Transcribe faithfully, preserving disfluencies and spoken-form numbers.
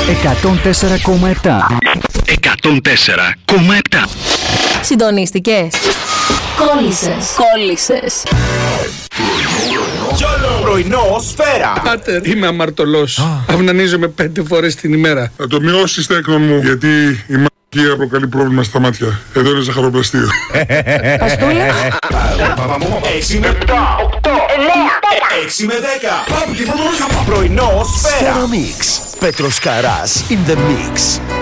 εκατόν τέσσερα κόμμα επτά. εκατόν τέσσερα κόμμα επτά. Συντονίστηκες. Κόλλησες. Κόλλησες. Πρωινό σφαίρα. Πάτερ, είμαι αμαρτωλός. Αυνανίζομαι πέντε φορές την ημέρα. Θα το μειώσεις τέκνον μου, γιατί η μαλακία προκαλεί πρόβλημα στα μάτια. Εδώ είναι ζαχαροπλαστείο. Παστούλα. έξι με επτά, οκτώ, εννέα, έξι με δέκα. Πρωινό σφαίρα. Σφαίρα Mix. Πέτρος Καράς in the mix.